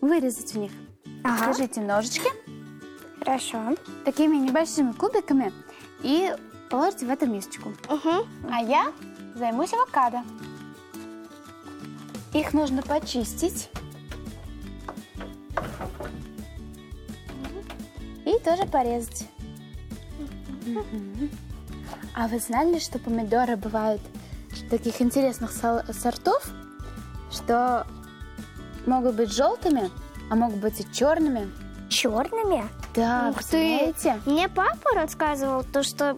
вырезать в них. Ага. Держите ножички Хорошо. такими небольшими кубиками и положите в эту мисочку. Угу. А я займусь авокадо. Их нужно почистить. И тоже порезать. Мгм. А вы знали, что помидоры бывают таких интересных сортов, что могут быть желтыми, а могут быть и черными? Черными? Да, Ух ты! представляете? Мне папа рассказывал то, что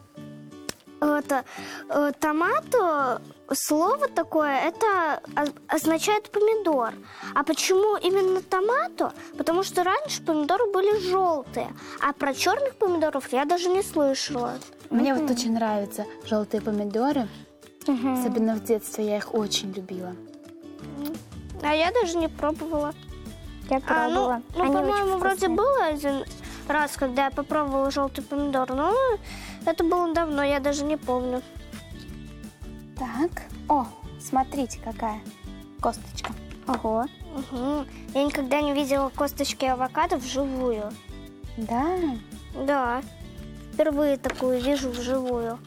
томато, слово такое, это означает помидор. А почему именно томато? Потому что раньше помидоры были желтые, а про черных помидоров я даже не слышала. Мне вот очень нравятся желтые помидоры. Особенно в детстве я их очень любила. А я даже не пробовала. Я пробовала. Ну, Они по-моему, очень вроде вкусные. было один раз, когда я попробовала желтый помидор, но это было давно, я даже не помню. Так. О, смотрите, какая косточка. Ого. Угу. Я никогда не видела косточки авокадо вживую. Да. Да, впервые такую вижу вживую.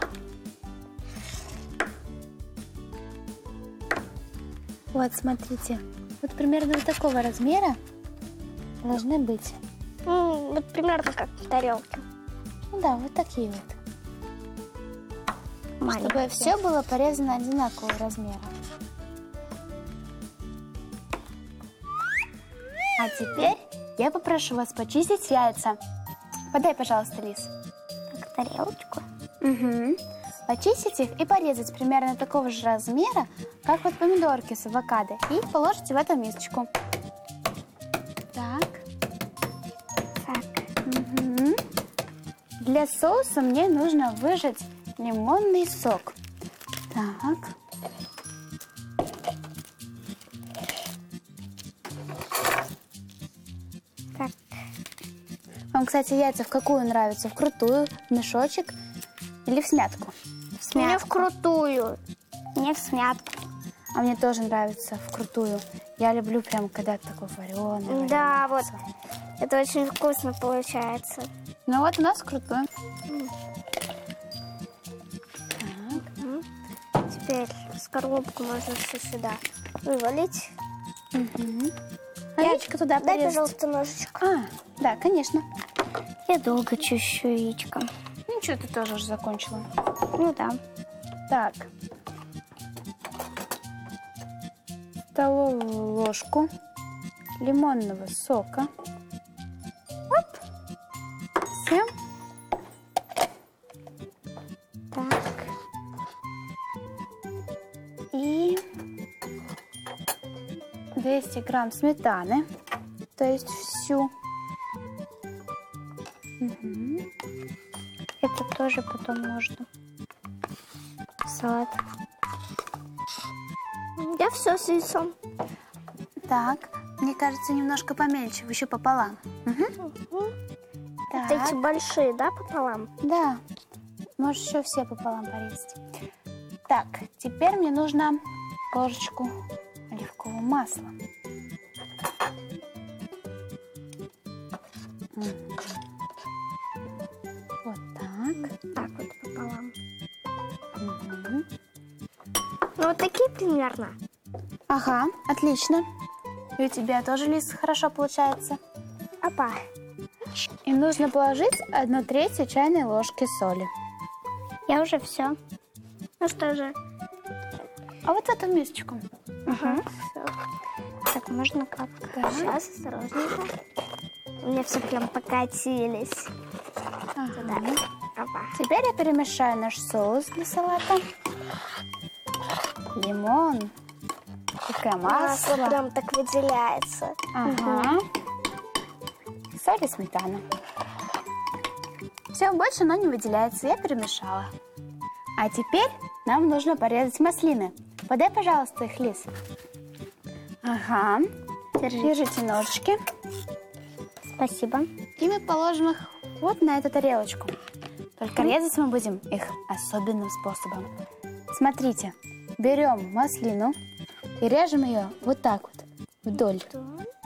Вот, смотрите. Вот примерно вот такого размера должны быть. Вот примерно как в тарелке. Ну да, вот такие вот. Маленькие. Чтобы все было порезано одинакового размера. А теперь я попрошу вас почистить яйца. Подай, пожалуйста, Лиз. Так, тарелочку. Угу. Почистить их и порезать примерно такого же размера, как вот помидорки с авокадо. И положите в эту мисочку. Так. Так. Угу. Для соуса мне нужно выжать лимонный сок. Так. Так. Вам, кстати, яйца в какую нравятся? В крутую, в мешочек или в смятку? Мне вкрутую. Мне в смятку. А мне тоже нравится в крутую. Я люблю прям, когда такой вареный. Да, вот. Это очень вкусно получается. Ну вот у нас крутую. Теперь скорлупку можно все сюда вывалить. А яичко туда Дай, порезать. пожалуйста, ножичек. А, да, конечно. Я долго чищу яичко. Ничего, ты тоже уже закончила. Ну да. Так. Столовую ложку лимонного сока. Оп. Все. Так. И 200 грамм сметаны, то есть всю. Это тоже потом можно. Салат. Я все с яйцом. Так, мне кажется, немножко помельче, еще пополам. Вот Так, эти большие, да, пополам? да, можешь еще все пополам порезать. Так, теперь мне нужно ложечку оливкового масла. Вот так. Так вот пополам. Мгм. Ну, вот такие примерно. Ага, отлично. И у тебя тоже, Лиз, хорошо получается. Опа. И нужно положить 1/3 чайной ложки соли. Я уже все. Ну что же. А вот в эту мисочку. Всё. Так, можно капкать. Сейчас, осторожненько. У меня все прям покатились. Ага. Опа. Теперь я перемешаю наш соус для салата. Лимон. Такое Масло масло. прям так выделяется. Ага. Соль и сметана. Все, больше оно не выделяется. Я перемешала. А теперь нам нужно порезать маслины. Подай, пожалуйста, их, Лиз. Ага. Держите ножички. Спасибо. И мы положим их вот на эту тарелочку. Только резать мы будем их особенным способом. Смотрите, берем маслину и режем ее вот так вот вдоль.